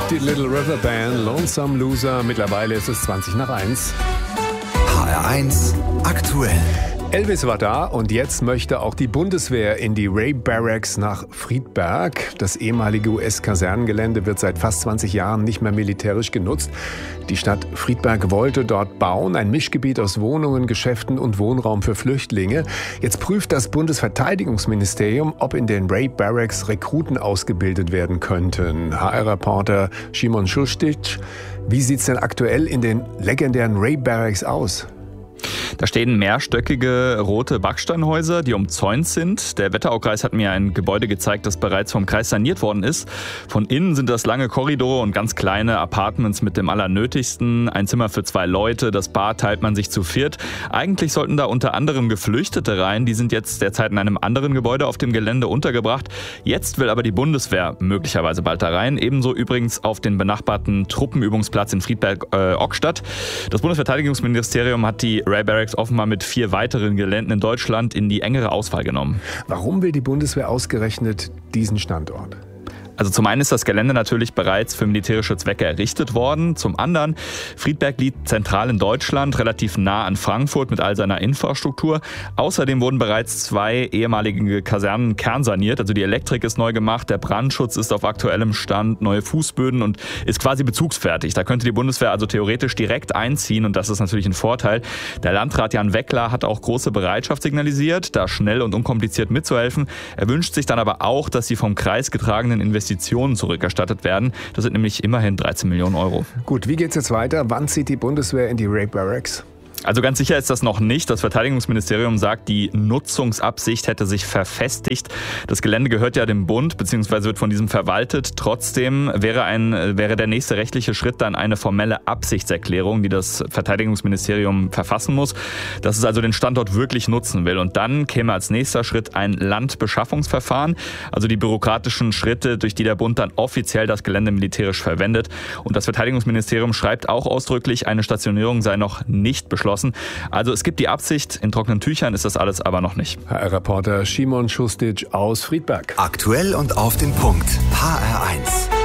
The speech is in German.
Die Little River Band, Lonesome Loser. Mittlerweile ist es 1:20. HR1 aktuell. Elvis war da und jetzt möchte auch die Bundeswehr in die Ray Barracks nach Friedberg. Das ehemalige US-Kasernengelände wird seit fast 20 Jahren nicht mehr militärisch genutzt. Die Stadt Friedberg wollte dort bauen, ein Mischgebiet aus Wohnungen, Geschäften und Wohnraum für Flüchtlinge. Jetzt prüft das Bundesverteidigungsministerium, ob in den Ray Barracks Rekruten ausgebildet werden könnten. HR-Reporter Szymon Szustic, wie sieht's denn aktuell in den legendären Ray Barracks aus? Da stehen mehrstöckige rote Backsteinhäuser, die umzäunt sind. Der Wetteraukreis hat mir ein Gebäude gezeigt, das bereits vom Kreis saniert worden ist. Von innen sind das lange Korridore und ganz kleine Apartments mit dem Allernötigsten. Ein Zimmer für 2 Leute, das Bad teilt man sich zu 4. Eigentlich sollten da unter anderem Geflüchtete rein. Die sind jetzt derzeit in einem anderen Gebäude auf dem Gelände untergebracht. Jetzt will aber die Bundeswehr möglicherweise bald da rein. Ebenso übrigens auf den benachbarten Truppenübungsplatz in Friedberg-Ockstadt. Das Bundesverteidigungsministerium hat die Ray Barracks offenbar mit 4 weiteren Geländen in Deutschland in die engere Auswahl genommen. Warum will die Bundeswehr ausgerechnet diesen Standort? Also zum einen ist das Gelände natürlich bereits für militärische Zwecke errichtet worden. Zum anderen, Friedberg liegt zentral in Deutschland, relativ nah an Frankfurt mit all seiner Infrastruktur. Außerdem wurden bereits 2 ehemalige Kasernen kernsaniert. Also die Elektrik ist neu gemacht, der Brandschutz ist auf aktuellem Stand, neue Fußböden und ist quasi bezugsfertig. Da könnte die Bundeswehr also theoretisch direkt einziehen und das ist natürlich ein Vorteil. Der Landrat Jan Weckler hat auch große Bereitschaft signalisiert, da schnell und unkompliziert mitzuhelfen. Er wünscht sich dann aber auch, dass die vom Kreis getragenen Investitionen zurückerstattet werden. Das sind nämlich immerhin 13 Millionen Euro. Gut, wie geht's jetzt weiter? Wann zieht die Bundeswehr in die Ray Barracks? Also ganz sicher ist das noch nicht. Das Verteidigungsministerium sagt, die Nutzungsabsicht hätte sich verfestigt. Das Gelände gehört ja dem Bund bzw. wird von diesem verwaltet. Trotzdem wäre der nächste rechtliche Schritt dann eine formelle Absichtserklärung, die das Verteidigungsministerium verfassen muss, dass es also den Standort wirklich nutzen will. Und dann käme als nächster Schritt ein Landbeschaffungsverfahren, also die bürokratischen Schritte, durch die der Bund dann offiziell das Gelände militärisch verwendet. Und das Verteidigungsministerium schreibt auch ausdrücklich, eine Stationierung sei noch nicht beschlossen. Also es gibt die Absicht, in trockenen Tüchern ist das alles aber noch nicht. HR-Reporter Szymon Szustic aus Friedberg. Aktuell und auf den Punkt. HR1.